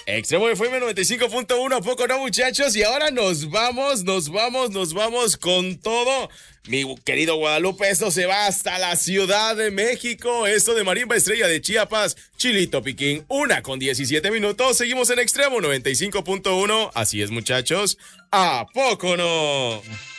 Extremo FM 95.1, ¿a poco no, muchachos? Y ahora nos vamos con todo. Mi querido Guadalupe, esto se va hasta la Ciudad de México. Esto de Marimba Estrella de Chiapas, Chilito Piquín, 1:17. Seguimos en Extremo 95.1. Así es, muchachos. ¿A poco no?